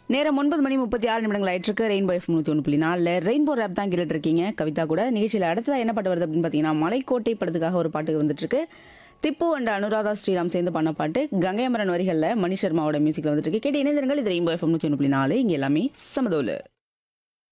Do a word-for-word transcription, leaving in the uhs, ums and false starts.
நேரம் ஒன்பது மணி முப்பத்தி ஆறு நிமிடங்கள் ஆயிட்டிருக்கு. ரெயின்போ எஃப் நூற்றி ஒன்று புள்ளி நாலில் ரெயின்போ ரேப் தான் கேட்டுட்டு இருக்கீங்க. கவிதா கூட நிகழ்ச்சியில் அடுத்ததாக என்ன பாட்டு வருது அப்படின்னு பார்த்தீங்கன்னா, மலைக்கோட்டை படத்துக்காக ஒரு பாட்டு வந்துட்டு இருக்கு. திப்பு அண்ட் அனுராதா ஸ்ரீராம் சேர்ந்து பண்ண பாட்டு. கங்கை அமரன் வரிகளில் மணி சர்மாவோட மியூசிக்கில் வந்துட்டு இருக்கு. கேட்டு இணைந்திருங்கள். இது ரெயின்போ எஃப் நூற்றி ஒன்று புள்ளி நாலு. இங்கே எல்லாமே சமதோலு.